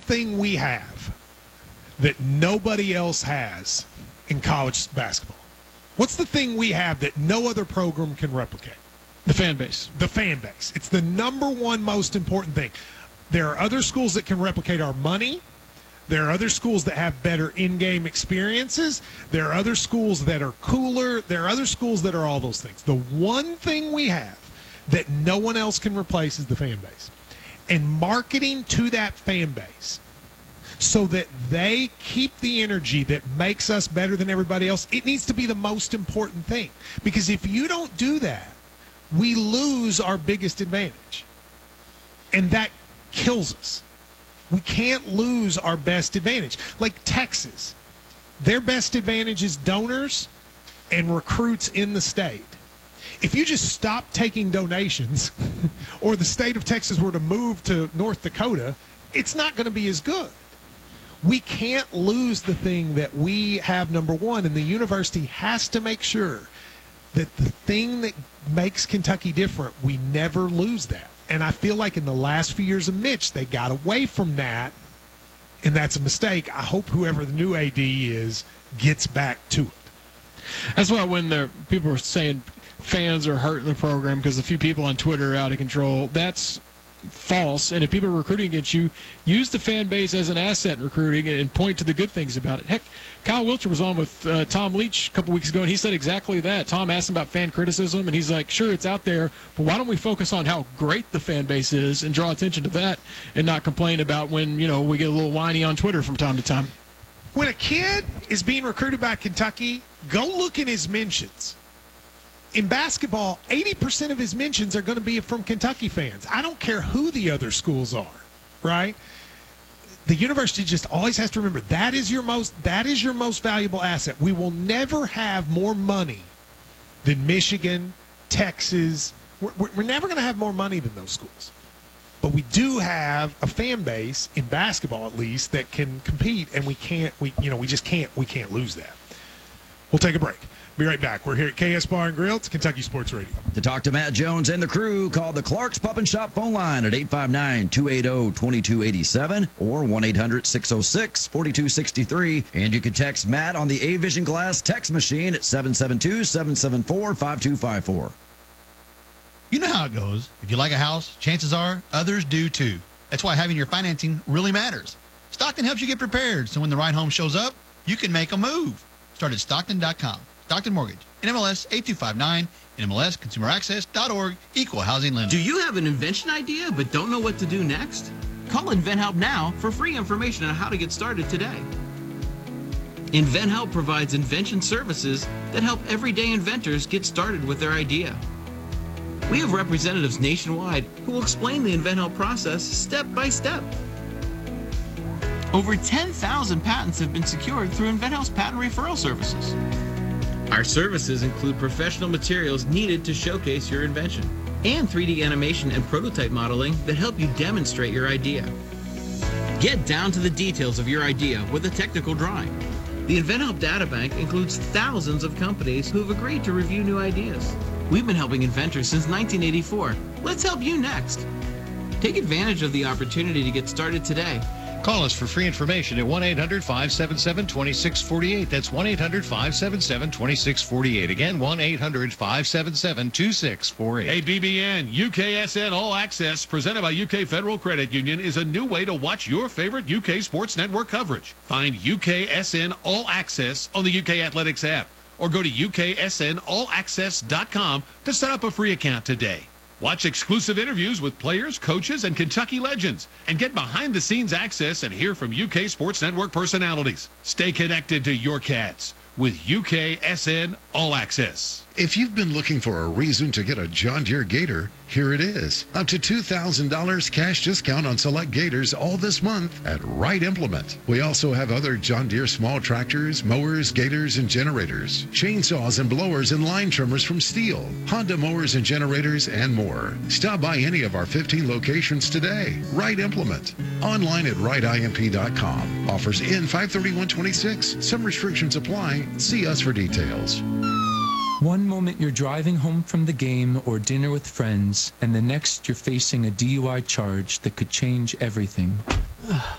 thing we have that nobody else has in college basketball? What's the thing we have that no other program can replicate? The fan base. The fan base. It's the number one most important thing. There are other schools that can replicate our money. There are other schools that have better in-game experiences. There are other schools that are cooler. There are other schools that are all those things. The one thing we have that no one else can replace is the fan base. And marketing to that fan base so that they keep the energy that makes us better than everybody else, it needs to be the most important thing. Because if you don't do that, we lose our biggest advantage. And that kills us. We can't lose our best advantage. Like Texas, their best advantage is donors and recruits in the state. If you just stop taking donations or the state of Texas were to move to North Dakota, it's not going to be as good. We can't lose the thing that we have, number one, and the university has to make sure that the thing that makes Kentucky different, we never lose that. And I feel like in the last few years of Mitch, they got away from that, and that's a mistake. I hope whoever the new AD is gets back to it. That's why when people were saying fans are hurting the program because a few people on Twitter are out of control, that's false. And if people are recruiting against you, use the fan base as an asset in recruiting and point to the good things about it. Heck, Kyle Wilcher was on with Tom Leach a couple weeks ago, and he said exactly that. Tom asked him about fan criticism, and he's like, sure, it's out there, but why don't we focus on how great the fan base is and draw attention to that and not complain about when, we get a little whiny on Twitter from time to time. When a kid is being recruited by Kentucky, go look in his mentions. In basketball, 80% of his mentions are going to be from Kentucky fans. I don't care who the other schools are, right? The university just always has to remember that is your most valuable asset. We will never have more money than Michigan, Texas. We're never going to have more money than those schools. But we do have a fan base in basketball, at least, that can compete, and we can't lose that. We'll take a break. Be right back. We're here at KS Bar and Grill. It's Kentucky Sports Radio. To talk to Matt Jones and the crew, call the Clark's Pub and Shop phone line at 859-280-2287 or 1-800-606-4263. And you can text Matt on the A-Vision Glass text machine at 772-774-5254. You know how it goes. If you like a house, chances are others do too. That's why having your financing really matters. Stockton helps you get prepared, so when the right home shows up, you can make a move. Start at Stockton.com. Stockton Mortgage, NMLS 8259, NMLSConsumerAccess.org, Equal Housing Lender. Do you have an invention idea but don't know what to do next? Call InventHelp now for free information on how to get started today. InventHelp provides invention services that help everyday inventors get started with their idea. We have representatives nationwide who will explain the InventHelp process step by step. Over 10,000 patents have been secured through InventHelp's patent referral services. Our services include professional materials needed to showcase your invention and 3D animation and prototype modeling that help you demonstrate your idea. Get down to the details of your idea with a technical drawing. The InventHelp Databank includes thousands of companies who have agreed to review new ideas. We've been helping inventors since 1984. Let's help you next. Take advantage of the opportunity to get started today. Call us for free information at 1-800-577-2648. That's 1-800-577-2648. Again, 1-800-577-2648. Hey, BBN, UKSN All Access, presented by UK Federal Credit Union, is a new way to watch your favorite UK sports network coverage. Find UKSN All Access on the UK Athletics app, or go to UKSNAllAccess.com to set up a free account today. Watch exclusive interviews with players, coaches, and Kentucky legends, and get behind-the-scenes access and hear from UK Sports Network personalities. Stay connected to your Cats with UKSN All Access. If you've been looking for a reason to get a John Deere Gator, here it is. Up to $2,000 cash discount on select Gators all this month at Wright Implement. We also have other John Deere small tractors, mowers, Gators, and generators, chainsaws and blowers and line trimmers from Steel, Honda mowers and generators, and more. Stop by any of our 15 locations today. Wright Implement. Online at WrightIMP.com. Offers in 5/31/26. Some restrictions apply. See us for details. One moment you're driving home from the game or dinner with friends, and the next you're facing a DUI charge that could change everything.